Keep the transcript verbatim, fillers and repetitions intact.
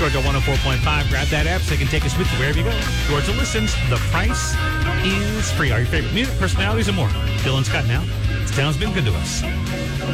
Georgia one oh four point five. Grab that app so they can take us with you wherever you go. Georgia listens. The price is free. Our favorite music, personalities, and more. Bill and Scott now. This town's been good to us.